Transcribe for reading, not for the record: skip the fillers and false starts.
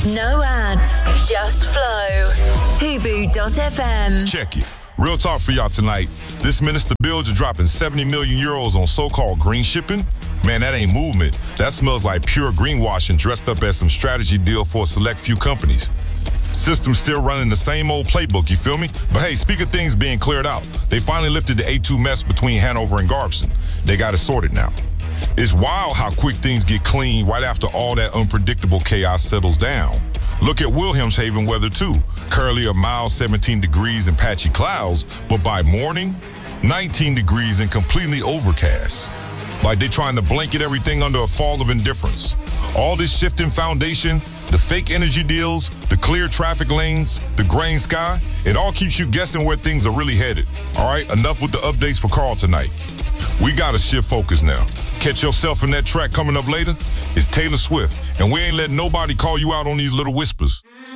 No ads, just flow. Hubu.fm. Check it. Real talk for y'all tonight. This Minister Bill just dropping 70 million euros on so-called green shipping. Man, that ain't movement. That smells like pure greenwashing dressed up as some strategy deal for a select few companies. System still running the same old playbook, you feel me? But hey, speak of things being cleared out. They finally lifted the A2 mess between Hanover and Garbson. They got it sorted now. It's wild how quick things get clean right after all that unpredictable chaos settles down. Look at Wilhelmshaven weather too. Currently a mild 17 degrees and patchy clouds, but by morning, 19 degrees and completely overcast. Like they trying to blanket everything under a fall of indifference. All this shifting foundation, the fake energy deals, the clear traffic lanes, the grain sky, it all keeps you guessing where things are really headed. All right, enough with the updates for Carl tonight. We gotta shift focus now. Catch yourself in that track coming up later? It's Taylor Swift, and we ain't letting nobody call you out on these little whispers.